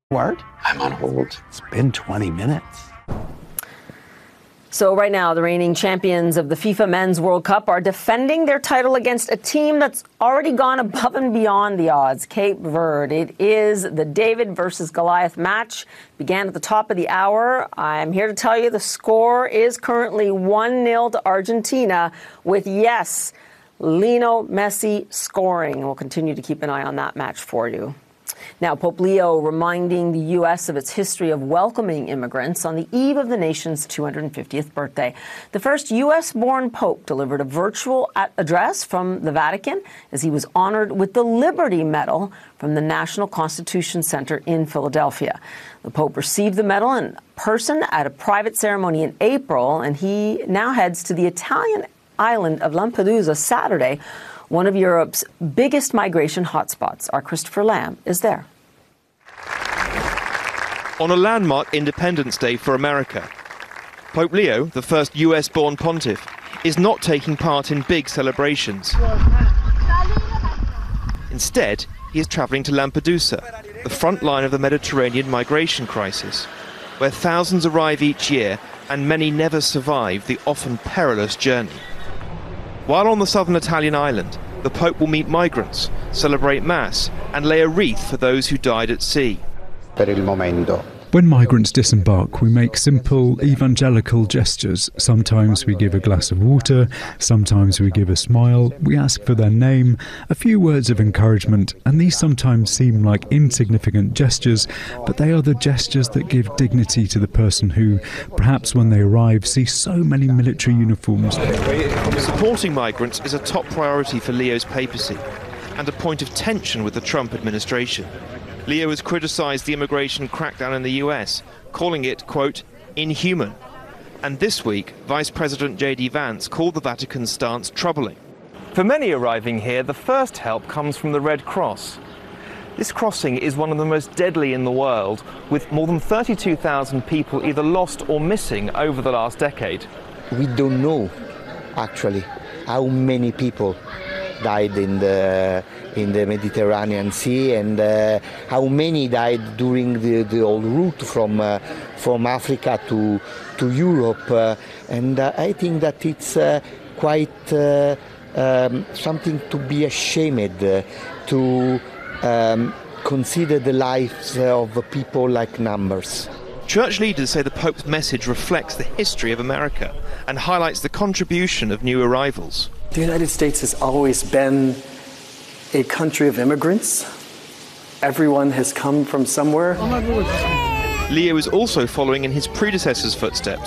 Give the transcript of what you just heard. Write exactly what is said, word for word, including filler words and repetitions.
What? I'm on hold. It's been twenty minutes. So right now, the reigning champions of the FIFA Men's World Cup are defending their title against a team that's already gone above and beyond the odds, Cape Verde. It is the David versus Goliath match. Began at the top of the hour. I'm here to tell you the score is currently one nil to Argentina with, yes, Lionel Messi scoring. We'll continue to keep an eye on that match for you. Now, Pope Leo reminding the U S of its history of welcoming immigrants on the eve of the nation's two hundred fiftieth birthday. The first U S-born pope delivered a virtual address from the Vatican as he was honored with the Liberty Medal from the National Constitution Center in Philadelphia. The Pope received the medal in person at a private ceremony in April, and he now heads to the Italian island of Lampedusa Saturday, one of Europe's biggest migration hotspots. Our Christopher Lamb is there. On a landmark Independence Day for America, Pope Leo, the first U S-born pontiff, is not taking part in big celebrations. Instead, he is travelling to Lampedusa, the front line of the Mediterranean migration crisis, where thousands arrive each year and many never survive the often perilous journey. While on the southern Italian island, the Pope will meet migrants, celebrate Mass, and lay a wreath for those who died at sea. Per il momento. When migrants disembark, we make simple evangelical gestures. Sometimes we give a glass of water, sometimes we give a smile, we ask for their name, a few words of encouragement, and these sometimes seem like insignificant gestures, but they are the gestures that give dignity to the person who, perhaps when they arrive, see so many military uniforms. Supporting migrants is a top priority for Leo's papacy and a point of tension with the Trump administration. Leo has criticised the immigration crackdown in the U S, calling it, quote, inhuman. And this week, Vice President J D Vance called the Vatican's stance troubling. For many arriving here, the first help comes from the Red Cross. This crossing is one of the most deadly in the world, with more than thirty-two thousand people either lost or missing over the last decade. We don't know, actually, how many people died in the in the Mediterranean Sea, and uh, how many died during the, the whole route from uh, from Africa to to Europe, uh, and uh, I think that it's uh, quite uh, um, something to be ashamed uh, to um, consider the lives of people like numbers. Church leaders say the Pope's message reflects the history of America and highlights the contribution of new arrivals. The United States has always been a country of immigrants. Everyone has come from somewhere. Leo is also following in his predecessor's footsteps,